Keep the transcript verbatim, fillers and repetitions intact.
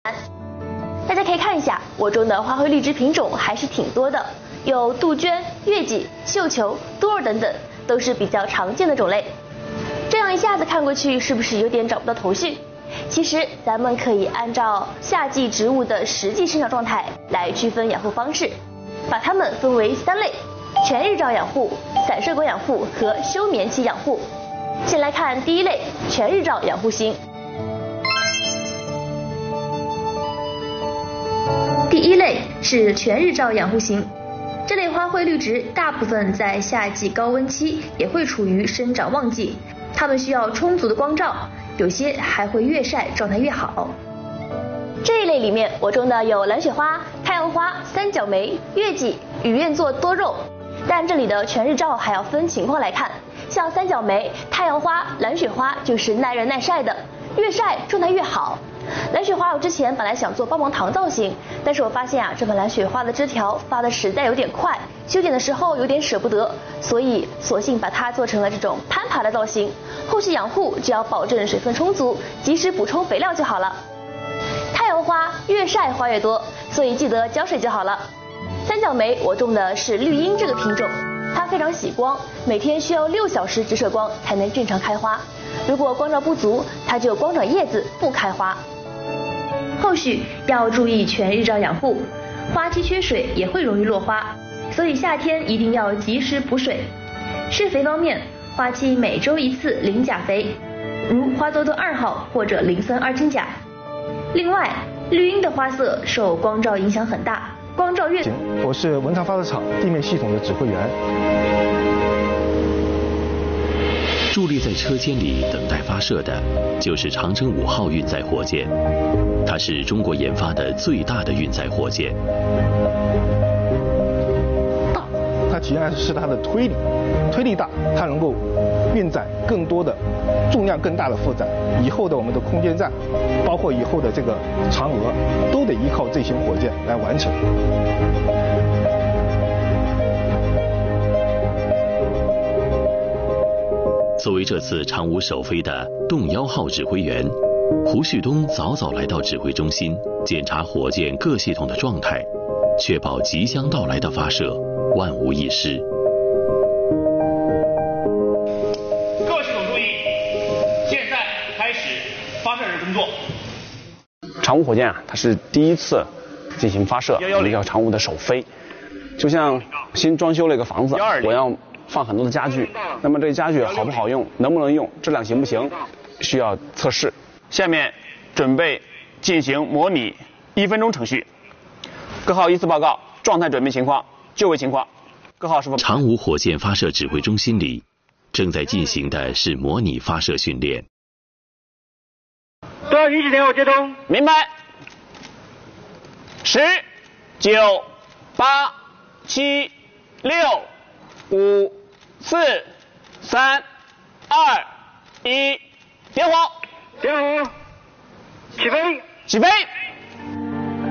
大家可以看一下，我种的花卉绿植品种还是挺多的，有杜鹃、月季、绣球、多儿等等，都是比较常见的种类。这样一下子看过去，是不是有点找不到头绪？其实咱们可以按照夏季植物的实际生长状态来区分养护方式，把它们分为三类：全日照养护、散射光养护和休眠期养护。先来看第一类，全日照养护型。第一类是全日照养护型，这类花卉绿植大部分在夏季高温期也会处于生长旺季，它们需要充足的光照，有些还会越晒状态越好。这一类里面我种的有蓝雪花、太阳花、三角梅、月季、雨燕座多肉，但这里的全日照还要分情况来看，像三角梅、太阳花、蓝雪花就是耐热耐晒的，越晒状态越好。蓝雪花我之前本来想做棒棒糖造型，但是我发现啊，这盆蓝雪花的枝条发的实在有点快，修剪的时候有点舍不得，所以索性把它做成了这种攀爬的造型。后续养护只要保证水分充足，及时补充肥料就好了。太阳花越晒花越多，所以记得浇水就好了。三角梅我种的是绿茵这个品种，它非常喜光，每天需要六小时直射光才能正常开花。如果光照不足，它就光长叶子不开花。后续要注意全日照养护，花期缺水也会容易落花，所以夏天一定要及时补水。施肥方面，花期每周一次磷钾肥，如花多多二号或者磷酸二氢钾。另外，绿茵的花色受光照影响很大，光照越…… 我是文昌发射场地面系统的指挥员。 伫立在车间里等待发射的，就是长征五号运载火箭，它是中国研发的最大的运载火箭。 大，它体现是它的推力，推力大，它能够运载更多的重量更大的负载。以后的我们的空间站，包括以后的这个嫦娥，都得依靠这型火箭来完成。 作为这次长五首飞的动幺号指挥员，胡旭东早早来到指挥中心检查火箭各系统的状态，确保即将到来的发射万无一失。 各系统注意，现在开始发射工作。 长五火箭啊，它是第一次进行发射，我们叫长五的首飞，就像新装修了一个房子，我要放很多的家具，那么这个家具好不好用，能不能用，质量行不行，需要测试。 下面准备进行模拟一分钟程序，各号依次报告状态准备情况、就位情况。各号是否？ 长五火箭发射指挥中心里正在进行的是模拟发射训练。 多少允许点火接通？明白。十、九、八、七、六、五。四、三、二、一，点火！点火！起飞！起飞！